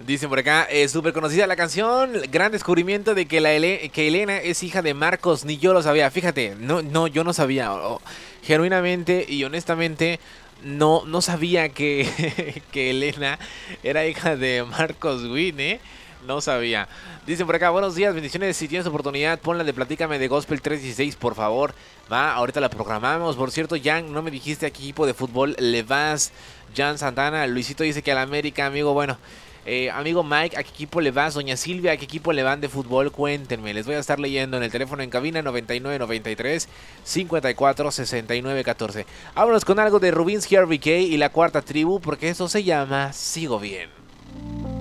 Dicen por acá, súper conocida la canción, gran descubrimiento de que, que Elena es hija de Marcos, ni yo lo sabía. Fíjate, no, yo no sabía. Genuinamente y honestamente, no sabía que, que Elena era hija de Marcos Witt, ¿eh? No sabía. Dicen por acá, buenos días, bendiciones. Si tienes oportunidad, ponla de Platícame de Gospel 316, por favor. Va, ahorita la programamos. Por cierto, Jan, no me dijiste a qué equipo de fútbol le vas. Jan Santana, Luisito dice que al América, amigo. Bueno, amigo Mike, ¿a qué equipo le vas? Doña Silvia, ¿a qué equipo le van de fútbol? Cuéntenme, les voy a estar leyendo en el teléfono en cabina 9993 54 69 14. Vámonos con algo de Rubinsky RBK y la Cuarta Tribu, porque eso se llama Sigo Bien.